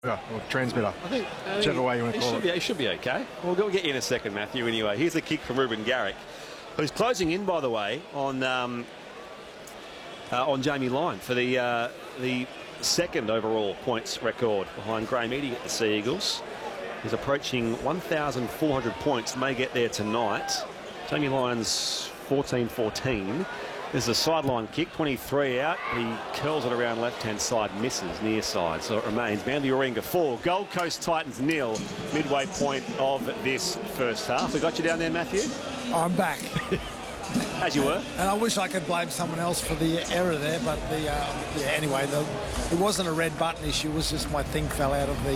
or transmitter, whichever way you want to call it. He should be okay. We'll go get you in a second, Matthew. Anyway, here's a kick from Ruben Garrick, who's closing in, by the way, on Jamie Lyon for the second overall points record behind Graham Eadie at the Sea Eagles. He's approaching 1,400 points. May get there tonight. Jamie Lyon's 14-14. There's a sideline kick, 23 out. He curls it around left-hand side, misses near side. So it remains Manly Warringah 4, Gold Coast Titans 0, midway point of this first half. We got you down there, Matthew? I'm back. As you were. And I wish I could blame someone else for the error there, but anyway, it wasn't a red button issue. It was just my thing fell out of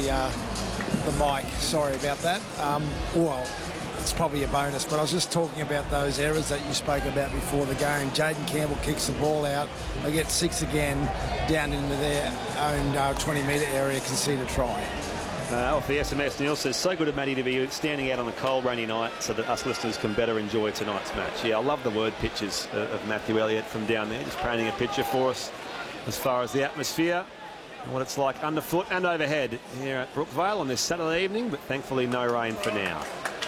the mic. Sorry about that. Well, it's probably a bonus, but I was just talking about those errors that you spoke about before the game. Jaden Campbell kicks the ball out. They get 6 again down into their own 20-metre area, concede a try. Off the SMS, Neil says, so good of Matty to be standing out on a cold, rainy night so that us listeners can better enjoy tonight's match. Yeah, I love the word pictures of Matthew Elliott from down there, just painting a picture for us as far as the atmosphere and what it's like underfoot and overhead here at Brookvale on this Saturday evening, but thankfully no rain for now.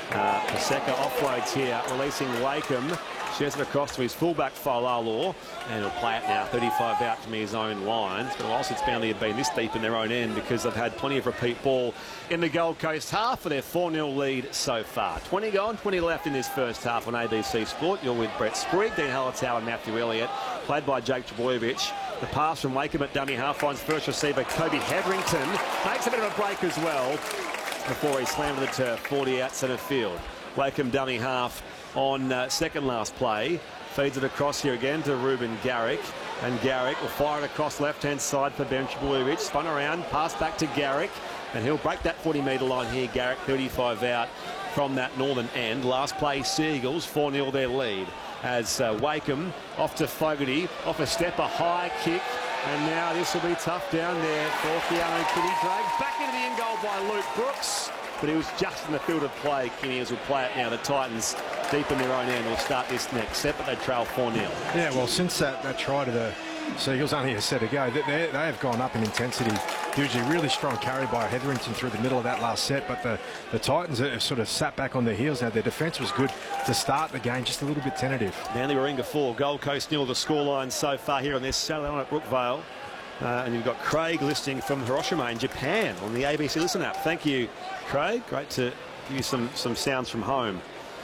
Paseka offloads here, releasing Wakeham. Shares it across to his fullback, Falalor, and he'll play it now, 35 out from his own line. It's been a while since Manly have been this deep in their own end because they've had plenty of repeat ball in the Gold Coast half for their 4-0 lead so far. 20 gone, 20 left in this first half on ABC Sport. You're with Brett Sprigg, Dean Hallertau and Matthew Elliott, played by Jake Trbojevic. The pass from Wakeham at dummy half finds first receiver Kobe Hetherington. Makes a bit of a break as well before he slammed to the turf, 40 out centre field. Wakeham dummy half on second last play. Feeds it across here again to Ruben Garrick. And Garrick will fire it across left-hand side for Ben Trbojevic. Spun around, pass back to Garrick. And he'll break that 40-metre line here. Garrick 35 out from that northern end. Last play, Seagulls 4-0 their lead. As Wakeham off to Fogarty. Off a step, a high kick. And now this will be tough down there for Keanu Kitty. Dragged back into the end goal by Luke Brooks. But he was just in the field of play. Kinney as will play it now. The Titans deep in their own end will start this next set, but they trail 4-0. Yeah, well, since that try to the Seagulls only a set ago, they have gone up in intensity. Usually really strong carry by Hetherington through the middle of that last set, but the Titans have sort of sat back on their heels now. Their defence was good to start the game, just a little bit tentative. Manly Warringah 4, Gold Coast 0 the scoreline so far here on this Saturday night at Brookvale. And you've got Craig listening from Hiroshima in Japan on the ABC Listen app. Thank you, Craig. Great to give you some sounds from home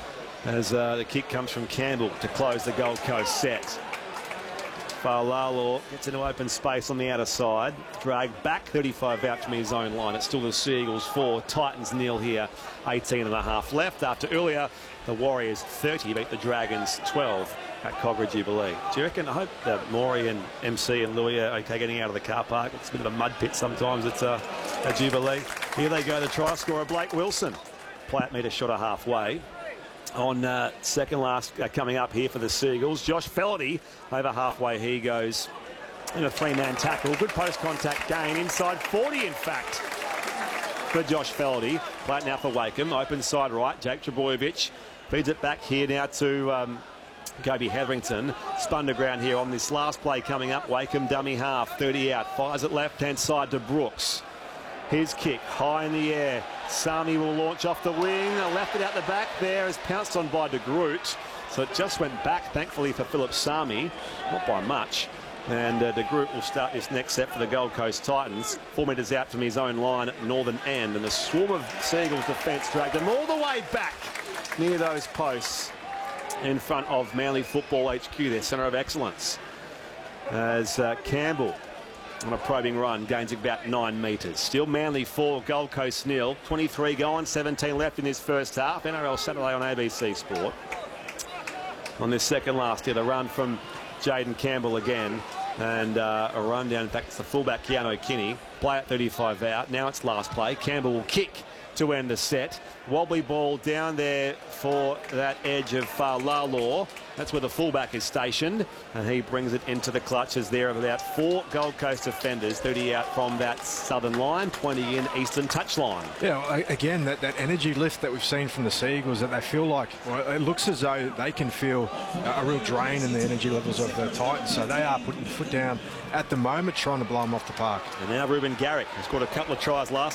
as the kick comes from Campbell to close the Gold Coast set. Falalor gets into open space on the outer side. Dragged back 35 out from his own line. It's still the Sea Eagles 4, Titans 0 here. 18 and a half left after earlier the Warriors 30 beat the Dragons 12 at Cogra Jubilee. Do you reckon? I hope that Maury and MC and Louis are okay getting out of the car park. It's a bit of a mud pit sometimes. It's a Jubilee. Here they go, the try scorer Blake Wilson. Play at metre shot a halfway. On second last coming up here for the Seagulls. Josh Fellerty over halfway. He goes in a three-man tackle. Good post-contact gain inside 40 in fact for Josh Fellerty. Play it now for Wakeham. Open side right. Jake Trbojevic feeds it back here now to Kobe Hetherington. Spun to ground here on this last play coming up. Wakeham dummy half, 30 out. Fires it left-hand side to Brooks. His kick high in the air. Sami will launch off the wing. Left it out the back there is pounced on by De Groot. So it just went back, thankfully, for Philip Sami. Not by much. And De Groot will start this next set for the Gold Coast Titans. 4 metres out from his own line at northern end. And the swarm of Seagulls defence dragged them all the way back near those posts in front of Manly Football HQ, their centre of excellence. As Campbell on a probing run gains about 9 metres. Still Manly 4, Gold Coast 0. 23 gone, 17 left in this first half. NRL Saturday on ABC Sport. On this second last here, the run from Jaden Campbell again. And a run down, in fact, it's the fullback Keanu Kinney. Play at 35 out. Now it's last play. Campbell will kick to end the set. Wobbly ball down there for that edge of Lalor. That's where the fullback is stationed, and he brings it into the clutches there of about 4 Gold Coast defenders, 30 out from that southern line, 20 in eastern touchline. Yeah, again, that energy lift that we've seen from the Seagulls, that they feel like, well, it looks as though they can feel a real drain in the energy levels of the Titans, so they are putting the foot down at the moment, trying to blow them off the park. And now Ruben Garrick, who scored a couple of tries last